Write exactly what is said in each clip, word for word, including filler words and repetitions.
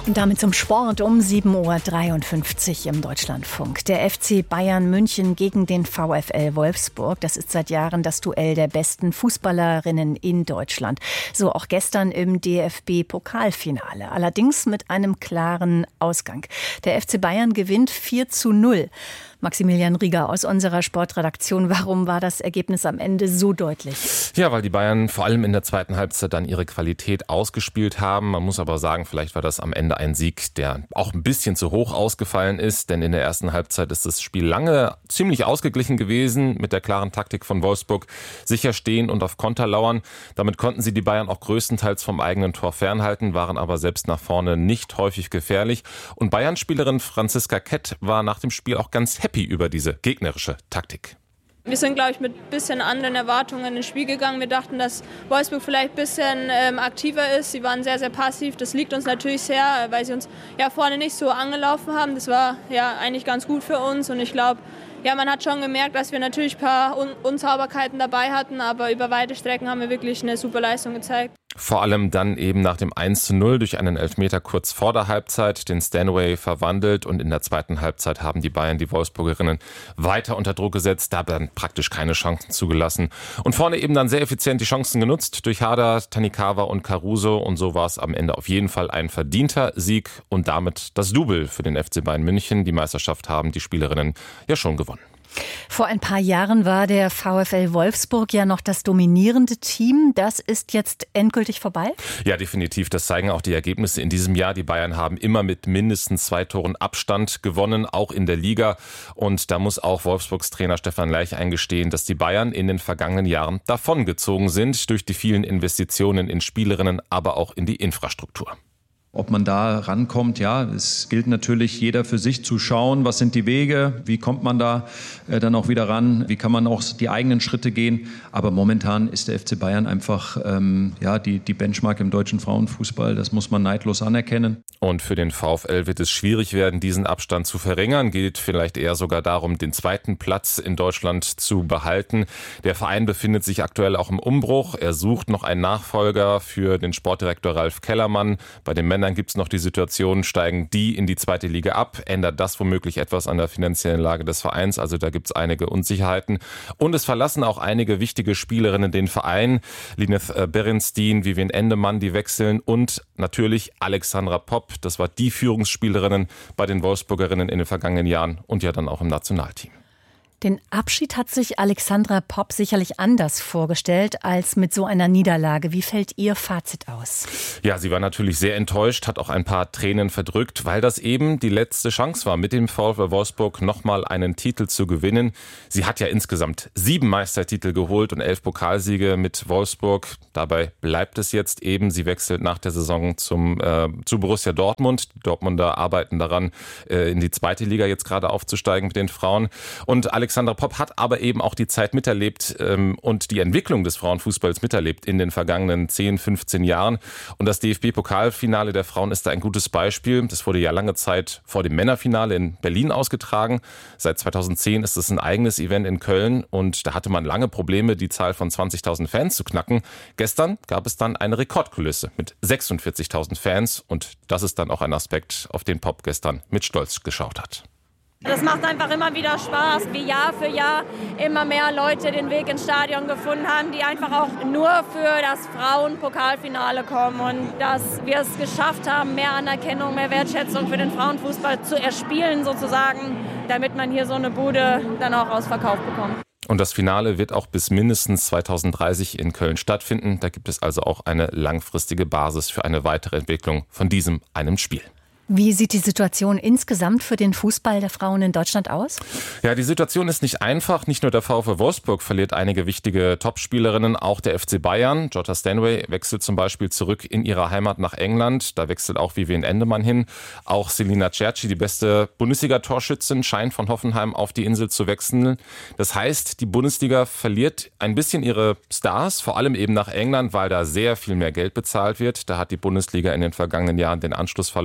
Und damit zum Sport um sieben Uhr dreiundfünfzig im Deutschlandfunk. Der F C Bayern München gegen den VfL Wolfsburg. Das ist seit Jahren das Duell der besten Fußballerinnen in Deutschland. So auch gestern im D F B-Pokalfinale. Allerdings mit einem klaren Ausgang. Der F C Bayern gewinnt vier zu null. Maximilian Rieger aus unserer Sportredaktion. Warum war das Ergebnis am Ende so deutlich? Ja, weil die Bayern vor allem in der zweiten Halbzeit dann ihre Qualität ausgespielt haben. Man muss aber sagen, vielleicht war das am Ende ein Sieg, der auch ein bisschen zu hoch ausgefallen ist. Denn in der ersten Halbzeit ist das Spiel lange ziemlich ausgeglichen gewesen mit der klaren Taktik von Wolfsburg. Sicher stehen und auf Konter lauern. Damit konnten sie die Bayern auch größtenteils vom eigenen Tor fernhalten, waren aber selbst nach vorne nicht häufig gefährlich. Und Bayern-Spielerin Franziska Kett war nach dem Spiel auch ganz happy über diese gegnerische Taktik. Wir sind, glaube ich, mit ein bisschen anderen Erwartungen ins Spiel gegangen. Wir dachten, dass Wolfsburg vielleicht ein bisschen ähm, aktiver ist. Sie waren sehr, sehr passiv. Das liegt uns natürlich sehr, weil sie uns ja vorne nicht so angelaufen haben. Das war ja eigentlich ganz gut für uns. Und ich glaube, ja, man hat schon gemerkt, dass wir natürlich ein paar Un- Unsauberkeiten dabei hatten. Aber über weite Strecken haben wir wirklich eine super Leistung gezeigt. Vor allem dann eben nach dem eins zu null durch einen Elfmeter kurz vor der Halbzeit, den Stanway verwandelt, und in der zweiten Halbzeit haben die Bayern die Wolfsburgerinnen weiter unter Druck gesetzt, da dann praktisch keine Chancen zugelassen und vorne eben dann sehr effizient die Chancen genutzt durch Hader, Tanikawa und Caruso, und so war es am Ende auf jeden Fall ein verdienter Sieg und damit das Double für den F C Bayern München. Die Meisterschaft haben die Spielerinnen ja schon gewonnen. Vor ein paar Jahren war der VfL Wolfsburg ja noch das dominierende Team. Das ist jetzt endgültig vorbei? Ja, definitiv. Das zeigen auch die Ergebnisse in diesem Jahr. Die Bayern haben immer mit mindestens zwei Toren Abstand gewonnen, auch in der Liga. Und da muss auch Wolfsburgs Trainer Stefan Leich eingestehen, dass die Bayern in den vergangenen Jahren davongezogen sind durch die vielen Investitionen in Spielerinnen, aber auch in die Infrastruktur. Ob man da rankommt, ja, es gilt natürlich jeder für sich zu schauen, was sind die Wege, wie kommt man da äh, dann auch wieder ran, wie kann man auch die eigenen Schritte gehen. Aber momentan ist der F C Bayern einfach ähm, ja, die, die Benchmark im deutschen Frauenfußball, das muss man neidlos anerkennen. Und für den VfL wird es schwierig werden, diesen Abstand zu verringern. Geht vielleicht eher sogar darum, den zweiten Platz in Deutschland zu behalten. Der Verein befindet sich aktuell auch im Umbruch. Er sucht noch einen Nachfolger für den Sportdirektor Ralf Kellermann. Bei den Männern gibt es noch die Situation, steigen die in die zweite Liga ab, ändert das womöglich etwas an der finanziellen Lage des Vereins, also da gibt es einige Unsicherheiten. Und es verlassen auch einige wichtige Spielerinnen den Verein, Lineth Berenstein, Vivian Endemann, die wechseln, und natürlich Alexandra Popp, das war die Führungsspielerin bei den Wolfsburgerinnen in den vergangenen Jahren und ja dann auch im Nationalteam. Den Abschied hat sich Alexandra Popp sicherlich anders vorgestellt als mit so einer Niederlage. Wie fällt Ihr Fazit aus? Ja, sie war natürlich sehr enttäuscht, hat auch ein paar Tränen verdrückt, weil das eben die letzte Chance war, mit dem VfL Wolfsburg nochmal einen Titel zu gewinnen. Sie hat ja insgesamt sieben Meistertitel geholt und elf Pokalsiege mit Wolfsburg. Dabei bleibt es jetzt eben. Sie wechselt nach der Saison zum, äh, zu Borussia Dortmund. Die Dortmunder arbeiten daran, äh, in die zweite Liga jetzt gerade aufzusteigen mit den Frauen. Und Alexandra Popp hat aber eben auch die Zeit miterlebt ähm, und die Entwicklung des Frauenfußballs miterlebt in den vergangenen zehn, fünfzehn Jahren. Und das D F B-Pokalfinale der Frauen ist da ein gutes Beispiel. Das wurde ja lange Zeit vor dem Männerfinale in Berlin ausgetragen. Seit zweitausendzehn ist es ein eigenes Event in Köln und da hatte man lange Probleme, die Zahl von zwanzigtausend Fans zu knacken. Gestern gab es dann eine Rekordkulisse mit sechsundvierzigtausend Fans und das ist dann auch ein Aspekt, auf den Popp gestern mit Stolz geschaut hat. Das macht einfach immer wieder Spaß, wie Jahr für Jahr immer mehr Leute den Weg ins Stadion gefunden haben, die einfach auch nur für das Frauenpokalfinale kommen und dass wir es geschafft haben, mehr Anerkennung, mehr Wertschätzung für den Frauenfußball zu erspielen sozusagen, damit man hier so eine Bude dann auch ausverkauft bekommt. Und das Finale wird auch bis mindestens zweitausenddreißig in Köln stattfinden. Da gibt es also auch eine langfristige Basis für eine weitere Entwicklung von diesem einem Spiel. Wie sieht die Situation insgesamt für den Fußball der Frauen in Deutschland aus? Ja, die Situation ist nicht einfach. Nicht nur der VfL Wolfsburg verliert einige wichtige Topspielerinnen, auch der F C Bayern. Jota Stanway wechselt zum Beispiel zurück in ihre Heimat nach England. Da wechselt auch Vivian Endemann hin. Auch Selina Cerci, die beste Bundesliga-Torschützin, scheint von Hoffenheim auf die Insel zu wechseln. Das heißt, die Bundesliga verliert ein bisschen ihre Stars, vor allem eben nach England, weil da sehr viel mehr Geld bezahlt wird. Da hat die Bundesliga in den vergangenen Jahren den Anschluss verloren.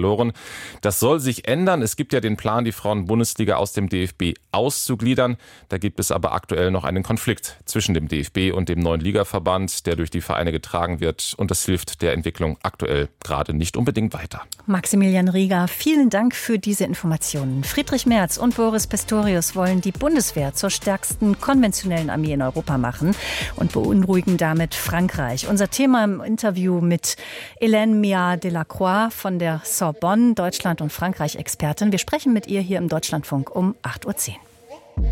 Das soll sich ändern. Es gibt ja den Plan, die Frauen-Bundesliga aus dem D F B auszugliedern. Da gibt es aber aktuell noch einen Konflikt zwischen dem D F B und dem neuen Ligaverband, der durch die Vereine getragen wird. Und das hilft der Entwicklung aktuell gerade nicht unbedingt weiter. Maximilian Rieger, vielen Dank für diese Informationen. Friedrich Merz und Boris Pistorius wollen die Bundeswehr zur stärksten konventionellen Armee in Europa machen und beunruhigen damit Frankreich. Unser Thema im Interview mit Hélène Méat-Delacroix von der Sorbonne, Deutschland- und Frankreich-Expertin. Wir sprechen mit ihr hier im Deutschlandfunk um acht Uhr zehn.